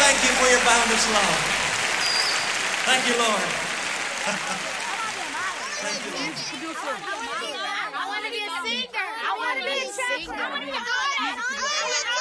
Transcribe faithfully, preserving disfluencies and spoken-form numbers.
thank you for your boundless love. Thank you, Lord. Thank you, Lord. I want to be a singer. I want to be a singer. I want to be a singer.